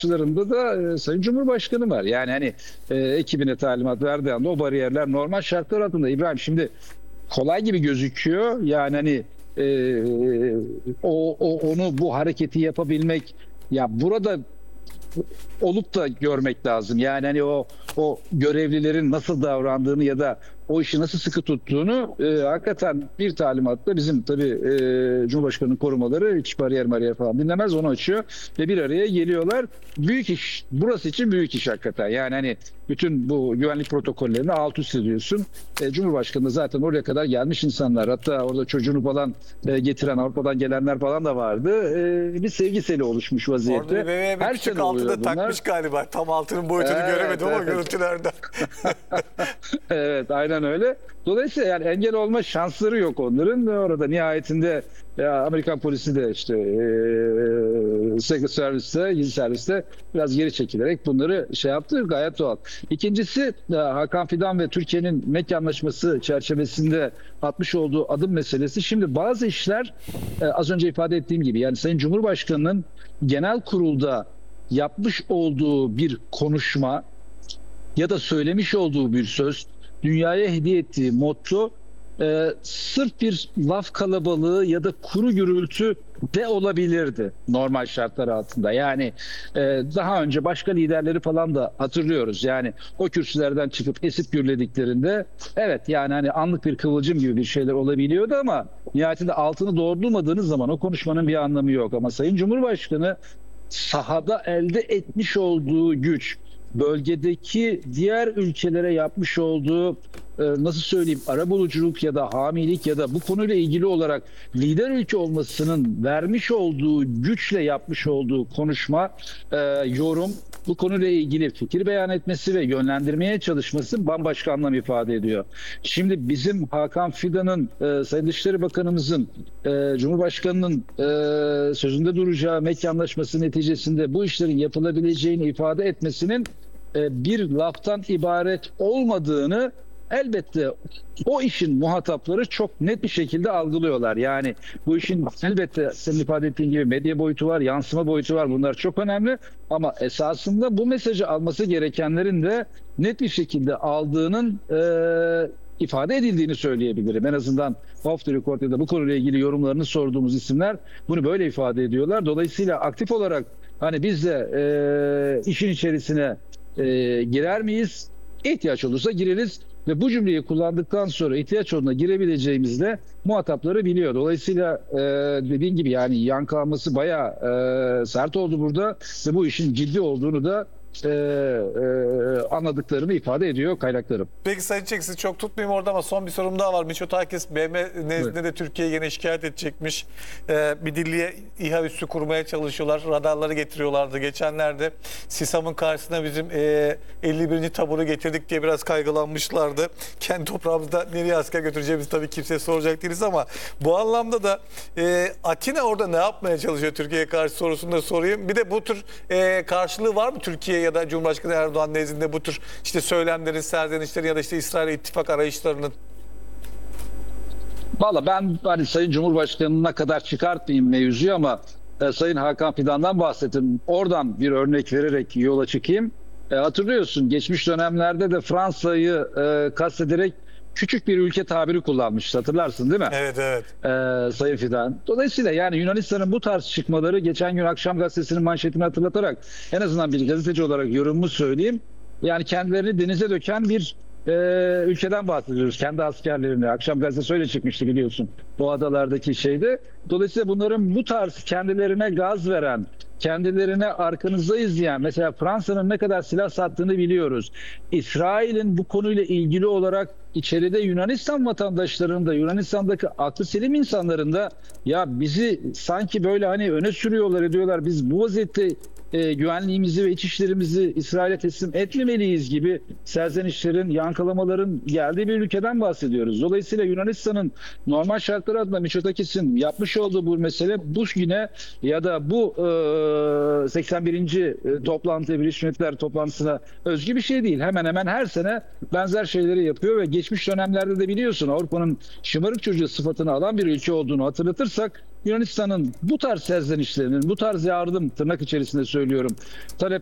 karşılarında da Sayın Cumhurbaşkanı var. Yani hani ekibine talimat verdiği anda o bariyerler normal şartlar altında. İbrahim, şimdi kolay gibi gözüküyor. Yani hani onu bu hareketi yapabilmek, ya burada olup da görmek lazım. Yani hani o görevlilerin nasıl davrandığını ya da o işi nasıl sıkı tuttuğunu hakikaten bir talimatla bizim tabii Cumhurbaşkanı'nın korumaları hiç bariyer falan dinlemez, onu açıyor ve bir araya geliyorlar. Büyük iş. Burası için büyük iş hakikaten. Yani hani bütün bu güvenlik protokollerini alt üst ediyorsun. Cumhurbaşkanı da zaten oraya kadar gelmiş insanlar. Hatta orada çocuğunu falan getiren Avrupa'dan gelenler falan da vardı. Bir sevgi seli oluşmuş vaziyette. Orada bir bebeğe bir Her küçük sene altı oluyor da bunlar. takmış galiba. Tam altının boyutunu göremedim ama görüntülerden. Evet, aynen öyle. Dolayısıyla yani engel olma şansları yok onların. Orada nihayetinde Amerikan polisi de işte Secret Service'te, gizli serviste biraz geri çekilerek bunları şey yaptı. Gayet doğal. İkincisi, Hakan Fidan ve Türkiye'nin MEK anlaşması çerçevesinde atmış olduğu adım meselesi. Şimdi bazı işler az önce ifade ettiğim gibi, yani Sayın Cumhurbaşkanı'nın genel kurulda yapmış olduğu bir konuşma ya da söylemiş olduğu bir söz, dünyaya hediye ettiği motto sırf bir laf kalabalığı ya da kuru gürültü de olabilirdi normal şartlar altında. Yani daha önce başka liderleri falan da hatırlıyoruz. Yani o kürsülerden çıkıp esip gürlediklerinde evet, yani hani anlık bir kıvılcım gibi bir şeyler olabiliyordu ama nihayetinde altını doldurmadığınız zaman o konuşmanın bir anlamı yok. Ama Sayın Cumhurbaşkanı sahada elde etmiş olduğu güç, bölgedeki diğer ülkelere yapmış olduğu nasıl söyleyeyim, arabuluculuk ya da hamilik ya da bu konuyla ilgili olarak lider ülke olmasının vermiş olduğu güçle yapmış olduğu konuşma, yorum, bu konuyla ilgili fikir beyan etmesi ve yönlendirmeye çalışması bambaşka anlam ifade ediyor. Şimdi bizim Hakan Fidan'ın, Sayın Dışişleri Bakanımızın, Cumhurbaşkanı'nın sözünde duracağı MEK anlaşması neticesinde bu işlerin yapılabileceğini ifade etmesinin bir laftan ibaret olmadığını elbette o işin muhatapları çok net bir şekilde algılıyorlar. Yani bu işin elbette senin ifade ettiğin gibi medya boyutu var, yansıma boyutu var. Bunlar çok önemli ama esasında bu mesajı alması gerekenlerin de net bir şekilde aldığının ifade edildiğini söyleyebilirim. En azından off the record ya da bu konuyla ilgili yorumlarını sorduğumuz isimler bunu böyle ifade ediyorlar. Dolayısıyla aktif olarak hani biz de işin içerisine girer miyiz? İhtiyaç olursa gireriz ve bu cümleyi kullandıktan sonra ihtiyaç olduğuna girebileceğimizde muhatapları biliyor. Dolayısıyla dediğim gibi yani yankı alması bayağı sert oldu burada ve bu işin ciddi olduğunu da anladıklarını ifade ediyor kaynaklarım. Peki Sayın Çelik, sizi çok tutmayayım orada ama son bir sorum daha var. Mitsotakis BM nezdinde de Türkiye'ye yine şikayet edecekmiş. Bir dilliye İHA üssü kurmaya çalışıyorlar. Radarları getiriyorlardı geçenlerde. SİSAM'ın karşısına bizim 51. taburu getirdik diye biraz kaygılanmışlardı. Kendi toprağımızda nereye asker götüreceğimizi tabii kimseye soracak değiliz ama bu anlamda da Atina orada ne yapmaya çalışıyor Türkiye'ye karşı sorusunu da sorayım. Bir de bu tür karşılığı var mı Türkiye ya da Cumhurbaşkanı Erdoğan nezdinde bu tür işte söylemlerin, serzenişlerin ya da işte İsrail ittifak arayışlarının? Valla ben hani Sayın Cumhurbaşkanı'na kadar çıkartmayayım mevzuyu ama Sayın Hakan Fidan'dan bahsettim. Oradan bir örnek vererek yola çıkayım. Hatırlıyorsun, geçmiş dönemlerde de Fransa'yı kastederek küçük bir ülke tabiri kullanmıştı. Hatırlarsın değil mi? Evet, evet. Sayın Fidan. Dolayısıyla yani Yunanistan'ın bu tarz çıkmaları, geçen gün Akşam Gazetesi'nin manşetini hatırlatarak en azından bir gazeteci olarak yorumumu söyleyeyim. Yani kendilerini denize döken bir ülkeden bahsediyoruz. Kendi askerlerini. Akşam Gazetesi öyle çıkmıştı biliyorsun. Bu adalardaki şeyde. Dolayısıyla bunların bu tarz kendilerine gaz veren, kendilerine arkanızdayız diyen, mesela Fransa'nın ne kadar silah sattığını biliyoruz. İsrail'in bu konuyla ilgili olarak içeride Yunanistan vatandaşlarının da, Yunanistan'daki aklı selim insanların da ya bizi sanki böyle hani öne sürüyorlar, ediyorlar. Biz bu vaziyette güvenliğimizi ve iç işlerimizi İsrail'e teslim etmemeliyiz gibi serzenişlerin, yankılamaların geldiği bir ülkeden bahsediyoruz. Dolayısıyla Yunanistan'ın normal şartlar altında Mitsotakis'in yapmış olduğu bu mesele bu yine ya da bu 81. toplantı, Birleşmiş Milletler toplantısına özgü bir şey değil. Hemen hemen her sene benzer şeyleri yapıyor ve geçmiş dönemlerde de biliyorsun Avrupa'nın şımarık çocuğu sıfatını alan bir ülke olduğunu hatırlatırsak, Yunanistan'ın bu tarz serzenişlerinin, bu tarz yardım, tırnak içerisinde söylüyorum, talep